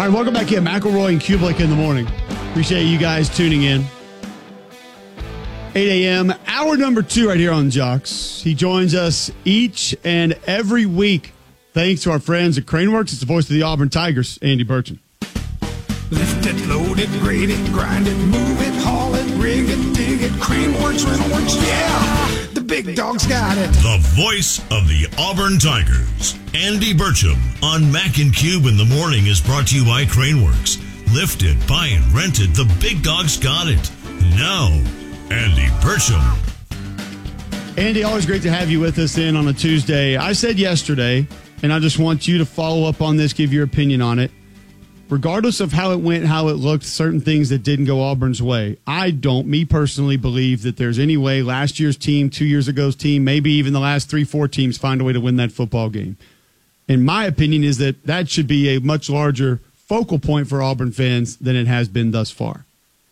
All right, welcome back here. McElroy and Kublik in the morning. Appreciate you guys tuning in. 8 a.m., hour number 2 right here on Jocks. He joins us each and every week. Thanks to our friends at Craneworks. It's the voice of the Auburn Tigers, Andy Burcham. Lift it, load it, grade it, grind it, move it, haul it, rig it, dig it, Craneworks, Rentalworks, yeah! The big dog's got it. The voice of the Auburn Tigers, Andy Burcham, on Mac and Cube in the morning is brought to you by Craneworks. Lifted, buy and rented, the big dog's got it. Now, Andy Burcham. Andy, always great to have you with us in on a Tuesday. I said yesterday, and I just want you to follow up on this, give your opinion on it. Regardless of how it went, how it looked, certain things that didn't go Auburn's way, I don't, me personally, believe that there's any way last year's team, 2 years ago's team, maybe even the last 3-4 teams find a way to win that football game. And my opinion is that that should be a much larger focal point for Auburn fans than it has been thus far.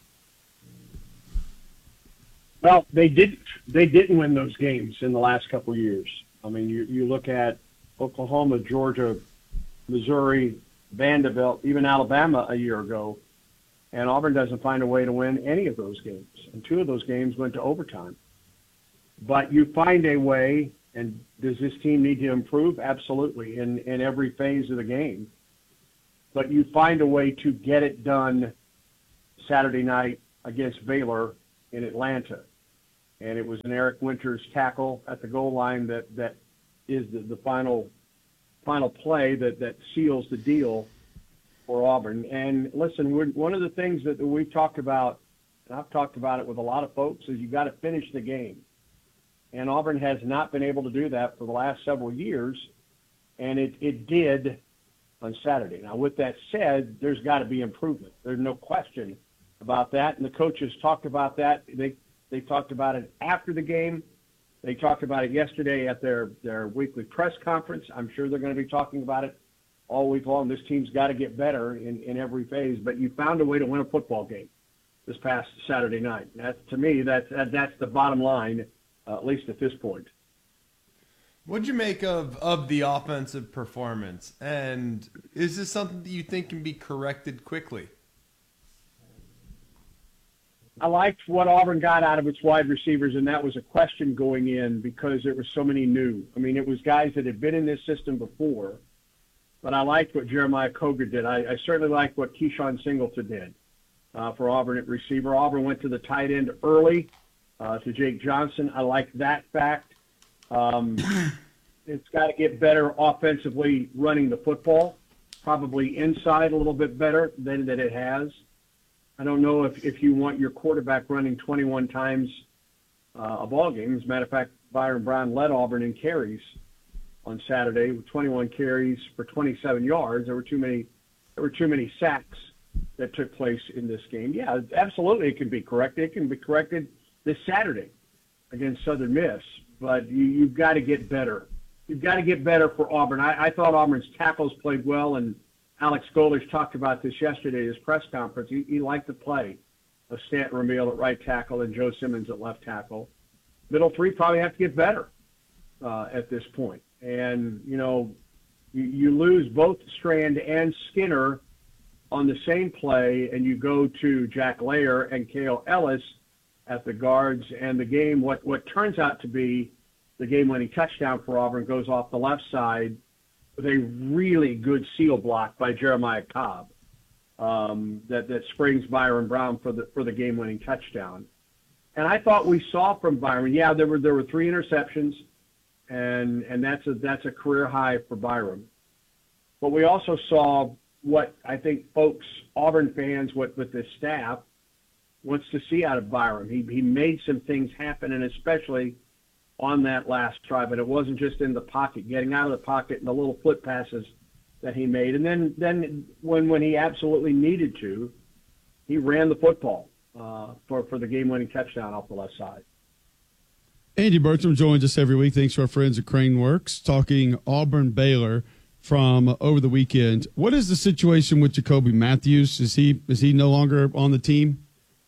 Well, they didn't win those games in the last couple of years. I mean, you look at Oklahoma, Georgia, Missouri, Vanderbilt, even Alabama a year ago, and Auburn doesn't find a way to win any of those games. And 2 of those games went to overtime. But you find a way, and does this team need to improve? Absolutely, in every phase of the game. But you find a way to get it done Saturday night against Baylor in Atlanta. And it was an Eric Winters tackle at the goal line that is the final play that seals the deal for Auburn. And listen, one of the things that we've talked about, and I've talked about it with a lot of folks, is you got to finish the game. And Auburn has not been able to do that for the last several years, and it did on Saturday. Now, with that said, there's got to be improvement. There's no question about that, and the coaches talked about that. They talked about it after the game. They talked about it yesterday at their weekly press conference. I'm sure they're going to be talking about it all week long. This team's got to get better in every phase, but you found a way to win a football game this past Saturday night. To me, that's the bottom line, at least at this point. What'd you make of the offensive performance? And is this something that you think can be corrected quickly? I liked what Auburn got out of its wide receivers, and that was a question going in because there were so many new. I mean, it was guys that had been in this system before, but I liked what Jeremiah Coger did. I certainly liked what Keyshawn Singleton did for Auburn at receiver. Auburn went to the tight end early to Jake Johnson. I like that fact. It's got to get better offensively running the football, probably inside a little bit better than that it has. I don't know if you want your quarterback running 21 times a ball game. As a matter of fact, Byron Brown led Auburn in carries on Saturday with 21 carries for 27 yards. There were too many sacks that took place in this game. Yeah, absolutely, it can be corrected. It can be corrected this Saturday against Southern Miss, but you've got to get better. You've got to get better for Auburn. I thought Auburn's tackles played well, and Alex Golesh talked about this yesterday at his press conference. He liked the play of Stanton Ramil at right tackle and Joe Simmons at left tackle. Middle three probably have to get better at this point. And, you lose both Strand and Skinner on the same play, and you go to Jack Lair and Cale Ellis at the guards, and the game, what turns out to be the game-winning touchdown for Auburn, goes off the left side with a really good seal block by Jeremiah Cobb that springs Byron Brown for the game-winning touchdown. And I thought we saw from Byron, there were 3 interceptions, and that's a career high for Byron. But we also saw what I think folks, Auburn fans, with the staff, wants to see out of Byron. He made some things happen, and especially on that last drive. But it wasn't just in the pocket, getting out of the pocket and the little flip passes that he made. And then when he absolutely needed to, he ran the football for the game-winning touchdown off the left side. Andy Burcham joins us every week. Thanks to our friends at Craneworks, talking Auburn-Baylor from over the weekend. What is the situation with Jacoby Matthews? Is he no longer on the team?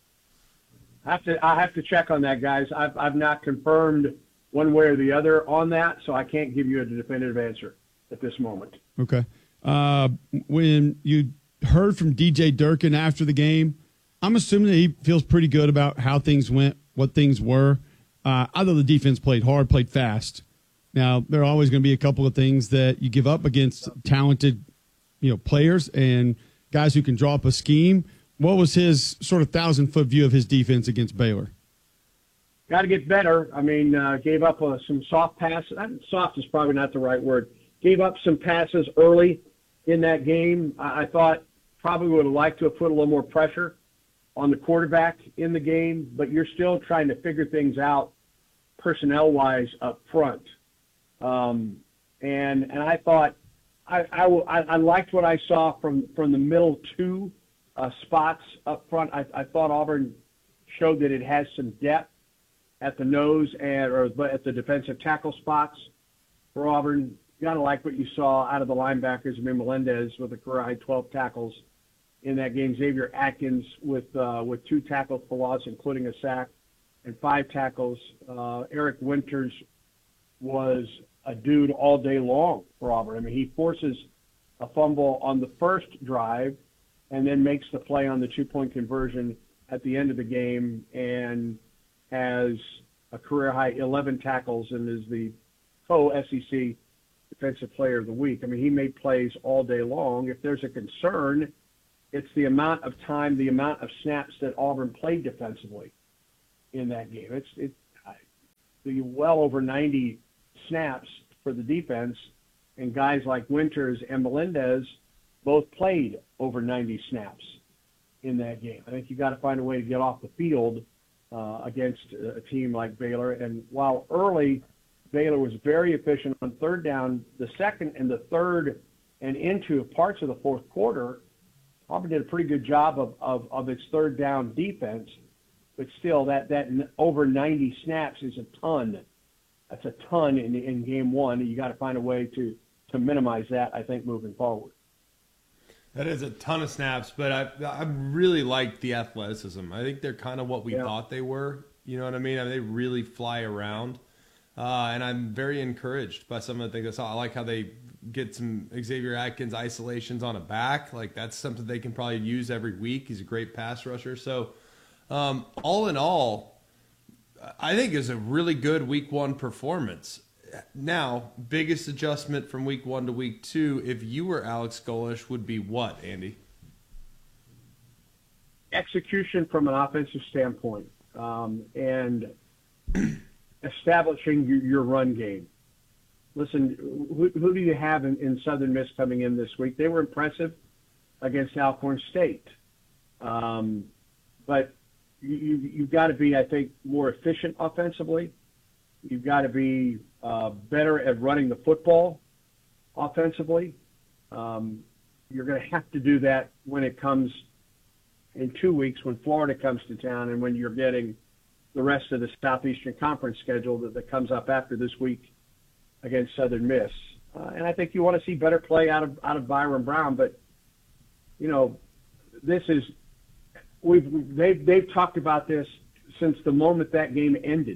I have to check on that, guys. I've not confirmed one way or the other on that, so I can't give you a definitive answer at this moment. Okay. When you heard from DJ Durkin after the game, I'm assuming that he feels pretty good about how things went, what things were. I thought the defense played hard, played fast. Now, there are always going to be a couple of things that you give up against talented, players and guys who can draw up a scheme. What was his sort of 1,000-foot view of his defense against Baylor? Got to get better. I mean, gave up some soft passes. Soft is probably not the right word. Gave up some passes early in that game. I thought probably would have liked to have put a little more pressure on the quarterback in the game, but you're still trying to figure things out personnel-wise up front. And I thought I liked what I saw from the middle two spots up front. I thought Auburn showed that it has some depth at the nose or at the defensive tackle spots for Auburn. You got to like what you saw out of the linebackers. I mean, Melendez with a career high 12 tackles in that game. Xavier Atkins with 2 tackles for loss, including a sack, and 5 tackles. Eric Winters was a dude all day long for Auburn. I mean, he forces a fumble on the first drive and then makes the play on the 2-point conversion at the end of the game and has a career-high 11 tackles and is the co-SEC Defensive Player of the Week. I mean, he made plays all day long. If there's a concern, it's the amount of time, the amount of snaps that Auburn played defensively in that game. It's well over 90 snaps for the defense, and guys like Winters and Melendez both played over 90 snaps in that game. I think you got to find a way to get off the field against a team like Baylor. And while early, Baylor was very efficient on third down, the second and the third and into parts of the fourth quarter, Auburn did a pretty good job of its third down defense. But still, that over 90 snaps is a ton. That's a ton in game one. You got to find a way to minimize that, I think, moving forward. That is a ton of snaps, but I really like the athleticism. I think they're kind of what we thought they were. You know what I mean? They really fly around. And I'm very encouraged by some of the things I saw. I like how they get some Xavier Atkins isolations on a back. Like, that's something they can probably use every week. He's a great pass rusher. So, all in all, I think it's a really good week one performance. Now, biggest adjustment from week 1 to week 2, if you were Alex Golesh, would be what, Andy? Execution from an offensive standpoint, and establishing your run game. Listen, who do you have in Southern Miss coming in this week? They were impressive against Alcorn State. But you've got to be, I think, more efficient offensively. You've got to be better at running the football offensively. You're going to have to do that when it comes in 2 weeks, when Florida comes to town and when you're getting the rest of the Southeastern Conference schedule that comes up after this week against Southern Miss. And I think you want to see better play out of Byron Brown. But, this is they've talked about this since the moment that game ended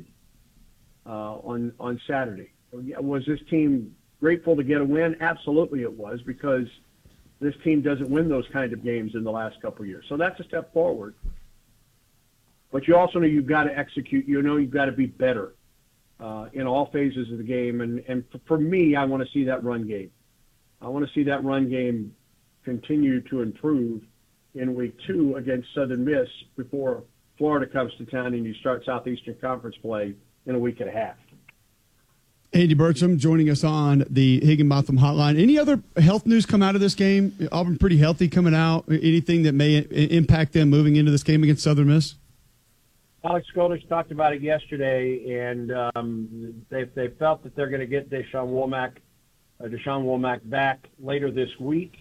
on Saturday. Was this team grateful to get a win? Absolutely it was, because this team doesn't win those kind of games in the last couple of years. So that's a step forward. But you also know you've got to execute. You've got to be better in all phases of the game. And for me, I want to see that run game. I want to see that run game continue to improve in week 2 against Southern Miss before Florida comes to town and you start Southeastern Conference play in a week and a half. Andy Burcham joining us on the Higginbotham Hotline. Any other health news come out of this game? Auburn pretty healthy coming out. Anything that may impact them moving into this game against Southern Miss? Alex Golesh talked about it yesterday, and they felt that they're going to get Deshaun Womack back later this week.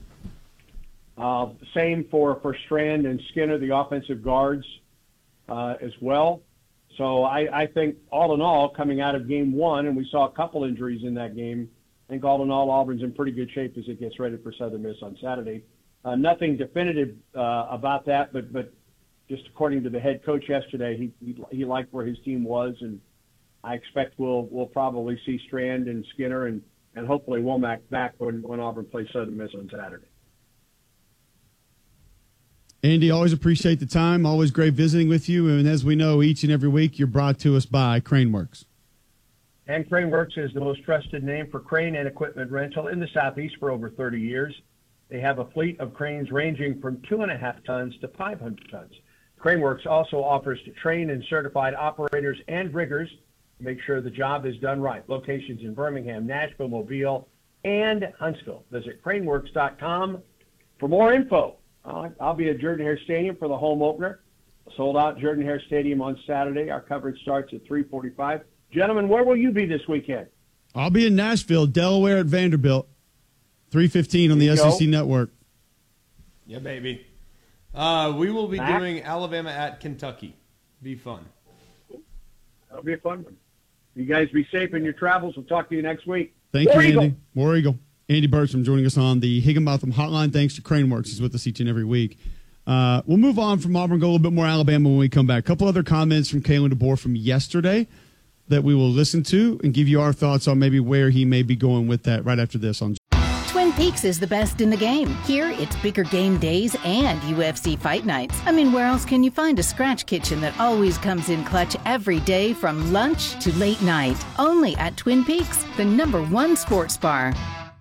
Same for Strand and Skinner, the offensive guards, as well. So I think all in all, coming out of game 1, and we saw a couple injuries in that game, I think all in all, Auburn's in pretty good shape as it gets ready for Southern Miss on Saturday. Nothing definitive about that, but just according to the head coach yesterday, he liked where his team was, and I expect we'll probably see Strand and Skinner and hopefully Womack back when Auburn plays Southern Miss on Saturday. Andy, always appreciate the time. Always great visiting with you. And as we know, each and every week, you're brought to us by Craneworks. And Craneworks is the most trusted name for crane and equipment rental in the Southeast for over 30 years. They have a fleet of cranes ranging from 2.5 tons to 500 tons. Craneworks also offers to train and certified operators and riggers to make sure the job is done right. Locations in Birmingham, Nashville, Mobile, and Huntsville. Visit craneworks.com for more info. I'll be at Jordan-Hare Stadium for the home opener. Sold out Jordan-Hare Stadium on Saturday. Our coverage starts at 3:45. Gentlemen, where will you be this weekend? I'll be in Nashville, Delaware at Vanderbilt, 3:15 on the SEC Network. Yeah, baby. We will be Mac? doing Alabama at Kentucky. Be fun. That'll be a fun one. You guys be safe in your travels. We'll talk to you next week. Thank War you, Eagle. Andy. War Eagle. Andy Burcham joining us on the Higginbotham Hotline. Thanks to Craneworks. He's with us each and every week. We'll move on from Auburn, go a little bit more Alabama when we come back. A couple other comments from Kalen DeBoer from yesterday that we will listen to and give you our thoughts on maybe where he may be going with that right after this on Twin Peaks is the best in the game. Here, it's bigger game days and UFC fight nights. I mean, where else can you find a scratch kitchen that always comes in clutch every day from lunch to late night? Only at Twin Peaks, the #1 sports bar.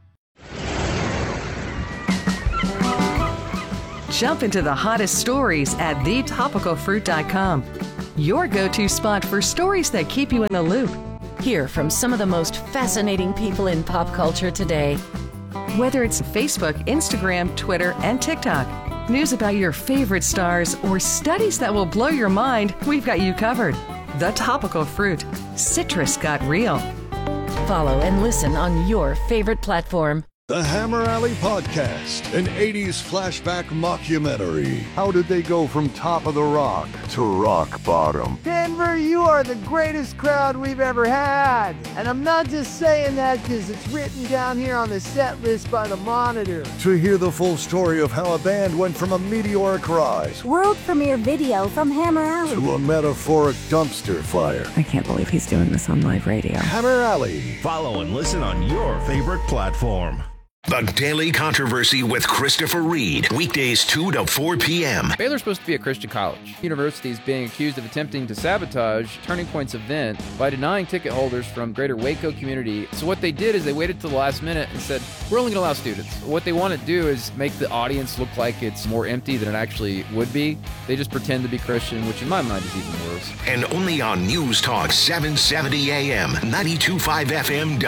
Jump into the hottest stories at thetopicalfruit.com. Your go-to spot for stories that keep you in the loop. Hear from some of the most fascinating people in pop culture today. Whether it's Facebook, Instagram, Twitter, and TikTok, news about your favorite stars, or studies that will blow your mind, we've got you covered. The Topical Fruit. Citrus got real. Follow and listen on your favorite platform. The Hammer Alley Podcast, an 80s flashback mockumentary. How did they go from top of the rock to rock bottom? Denver, you are the greatest crowd we've ever had. And I'm not just saying that because it's written down here on the set list by the Monitor. To hear the full story of how a band went from a meteoric rise world premiere video from Hammer Alley to a metaphoric dumpster fire. I can't believe he's doing this on live radio. Hammer Alley. Follow and listen on your favorite platform. The Daily Controversy with Christopher Reed. Weekdays 2 to 4 p.m. Baylor's supposed to be a Christian college. University is being accused of attempting to sabotage Turning Point's event by denying ticket holders from greater Waco community. So what they did is they waited till the last minute and said, we're only going to allow students. What they want to do is make the audience look like it's more empty than it actually would be. They just pretend to be Christian, which in my mind is even worse. And only on News Talk 770 AM, 92.5 FM,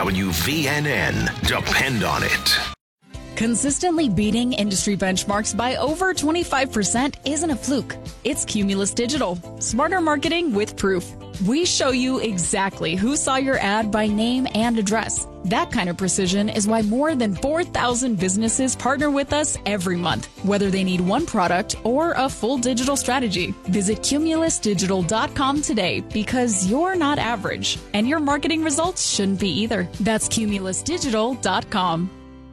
WVNN. Depend on it. Consistently beating industry benchmarks by over 25% isn't a fluke. It's Cumulus Digital. Smarter marketing with proof. We show you exactly who saw your ad by name and address. That kind of precision is why more than 4,000 businesses partner with us every month, whether they need one product or a full digital strategy. Visit cumulusdigital.com today because you're not average, and your marketing results shouldn't be either. That's cumulusdigital.com.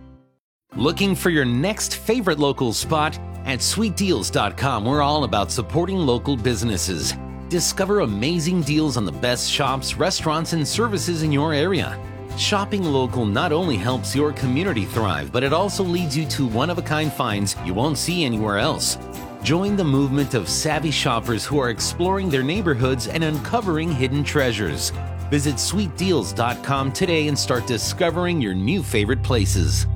Looking for your next favorite local spot? At sweetdeals.com, we're all about supporting local businesses. Discover amazing deals on the best shops, restaurants, and services in your area. Shopping local not only helps your community thrive, but it also leads you to one-of-a-kind finds you won't see anywhere else. Join the movement of savvy shoppers who are exploring their neighborhoods and uncovering hidden treasures. Visit sweetdeals.com today and start discovering your new favorite places.